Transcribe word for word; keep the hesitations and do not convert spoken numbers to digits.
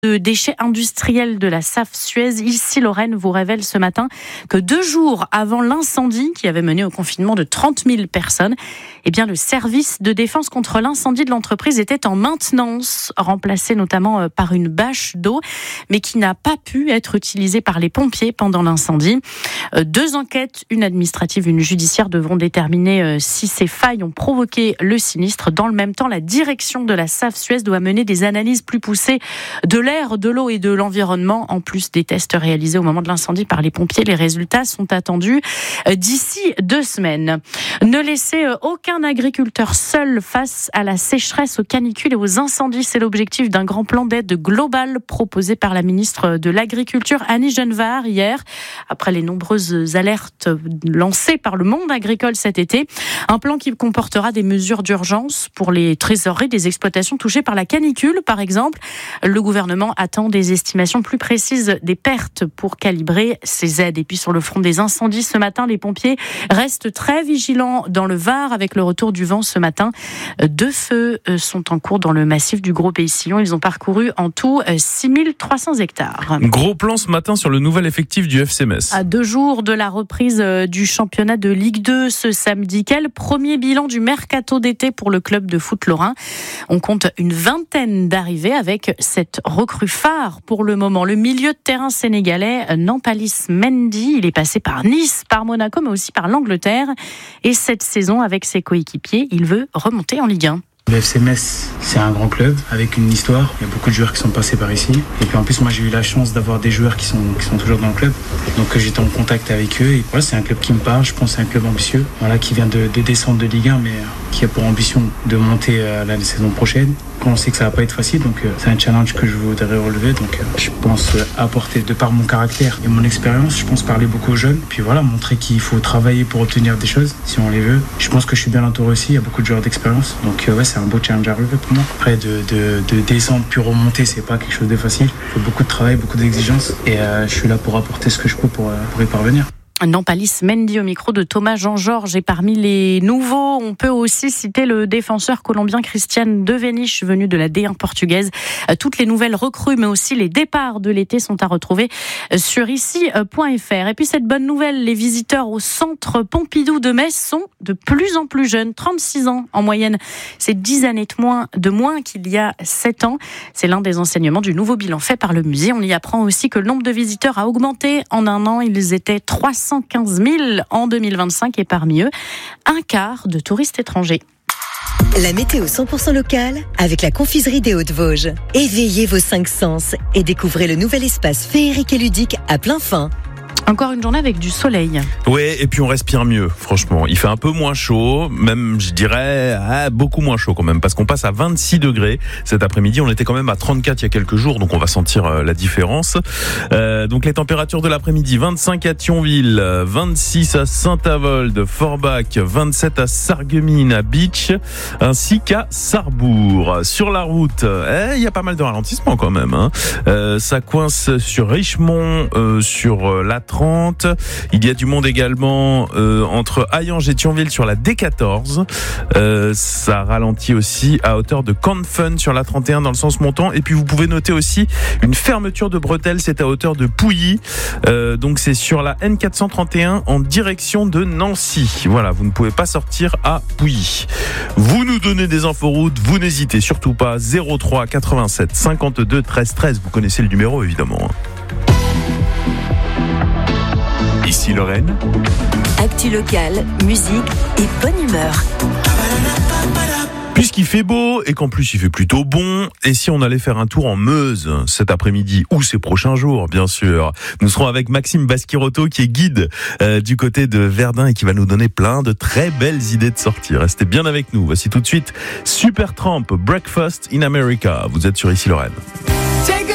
de déchets industriels de la Safe Suez, Issy Lorraine vous révèle ce matin que deux jours avant l'incendie qui avait mené au confinement de trente mille personnes, eh bien le service de défense contre l'incendie de l'entreprise était en maintenance, remplacé notamment par une bâche d'eau, mais qui n'a pas pu être utilisée par les pompiers pendant l'incendie. Deux enquêtes, une administrative, une judiciaire, devront déterminer si ces failles ont provoqué le sinistre. Dans le même temps, la direction de la Safe Suez doit mener des analyses plus poussées de l'air, de l'eau et de l'environnement, en plus des tests réalisés au moment de l'incendie par les pompiers. Les résultats sont attendus d'ici deux semaines. Ne laissez aucun agriculteur seul face à la sécheresse, aux canicules et aux incendies. C'est l'objectif d'un grand plan d'aide global proposé par la ministre de l'Agriculture, Annie Genevard, hier, après les nombreuses alertes lancées par le monde agricole cet été. Un plan qui comportera des mesures d'urgence pour les trésoreries des exploitations touchées par la canicule, par exemple. Le gouvernement attend des estimations plus précises des pertes pour calibrer ces aides. Et puis sur le front des incendies, ce matin, les pompiers restent très vigilants dans le Var avec le retour du vent ce matin. Deux feux sont en cours dans le massif du Gros Pays-Sillon. Ils ont parcouru en tout six mille trois cents hectares. Gros plan ce matin sur le nouvel effectif du F C Metz. À deux jours de la reprise du championnat de Ligue deux ce samedi, quel premier bilan du mercato d'été pour le club de foot lorrain. On compte une vingtaine d'arrivées avec cette recrue phare pour le moment. Le milieu de terrain sénégalais, Nampalis Mendy, il est passé par Nice, par Monaco, mais aussi par l'Angleterre. Et cette saison, avec ses coéquipiers, il veut remonter en Ligue un. Le F C Metz, c'est un grand club avec une histoire. Il y a beaucoup de joueurs qui sont passés par ici. Et puis en plus, moi, j'ai eu la chance d'avoir des joueurs qui sont, qui sont toujours dans le club. Donc j'étais en contact avec eux. Et voilà, c'est un club qui me parle. Je pense que c'est un club ambitieux. Voilà, qui vient de, de descendre de Ligue un, mais qui a pour ambition de monter euh, la saison prochaine. On sait que ça va pas être facile, donc euh, c'est un challenge que je voudrais relever. Donc euh, je pense euh, apporter, de par mon caractère et mon expérience, je pense parler beaucoup aux jeunes. Puis voilà, montrer qu'il faut travailler pour obtenir des choses, si on les veut. Je pense que je suis bien entouré aussi. Il y a beaucoup de joueurs d'expérience. Donc euh, ouais, c'est un beau challenge à relever pour moi. Après, de, de, de descendre puis remonter, c'est pas quelque chose de facile. Il faut beaucoup de travail, beaucoup d'exigences. Et euh, je suis là pour apporter ce que je peux pour, euh, pour y parvenir. Nampalis Mendy au micro de Thomas Jean-Georges. Et parmi les nouveaux, on peut aussi citer le défenseur colombien Christian Deveniche, venu de la D un portugaise. Toutes les nouvelles recrues, mais aussi les départs de l'été sont à retrouver sur ici point f r. Et puis cette bonne nouvelle, les visiteurs au centre Pompidou de Metz sont de plus en plus jeunes, trente-six ans en moyenne. C'est dix années de moins, de moins qu'il y a sept ans. C'est l'un des enseignements du nouveau bilan fait par le musée. On y apprend aussi que le nombre de visiteurs a augmenté en un an. Ils étaient trois cent quinze mille en deux mille vingt-cinq et parmi eux, un quart de touristes étrangers. La météo cent pour cent locale avec la confiserie des Hauts-de-Vosges. Éveillez vos cinq sens et découvrez le nouvel espace féerique et ludique à plein fin. Encore une journée avec du soleil. Ouais, et puis on respire mieux, franchement. Il fait un peu moins chaud, même, je dirais, ah, beaucoup moins chaud quand même, parce qu'on passe à vingt-six degrés cet après-midi. On était quand même à trente-quatre il y a quelques jours, donc on va sentir euh, la différence. Euh, donc les températures de l'après-midi, vingt-cinq à Thionville, vingt-six à Saint-Avold, Forbach, vingt-sept à Sarreguemines, à Beach, ainsi qu'à Sarrebourg. Sur la route, il eh, y a pas mal de ralentissements quand même. Hein. Euh, ça coince sur Richemont, euh, sur la trente. Il y a du monde également euh, entre Hayange et Thionville sur la D quatorze. Euh, ça ralentit aussi à hauteur de Canfun sur la trente et un dans le sens montant. Et puis vous pouvez noter aussi une fermeture de bretelles, c'est à hauteur de Pouilly. Euh, donc c'est sur la N quatre cent trente et un en direction de Nancy. Voilà, vous ne pouvez pas sortir à Pouilly. Vous nous donnez des inforoutes, vous n'hésitez surtout pas. zéro trois quatre-vingt-sept cinquante-deux treize treize. Vous connaissez le numéro évidemment. Ici Lorraine. Actu locale, musique et bonne humeur. Puisqu'il fait beau et qu'en plus il fait plutôt bon, et si on allait faire un tour en Meuse cet après-midi ou ces prochains jours, bien sûr. Nous serons avec Maxime Baschirotto qui est guide euh, du côté de Verdun et qui va nous donner plein de très belles idées de sortie. Restez bien avec nous. Voici tout de suite Supertramp, Breakfast in America. Vous êtes sur Ici Lorraine.